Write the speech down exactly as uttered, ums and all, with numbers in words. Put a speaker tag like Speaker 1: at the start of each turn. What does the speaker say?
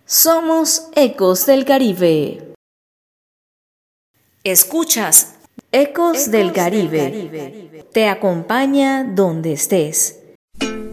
Speaker 1: Somos Ecos del Caribe.
Speaker 2: Escuchas
Speaker 1: Ecos del Caribe. Te acompaña donde estés.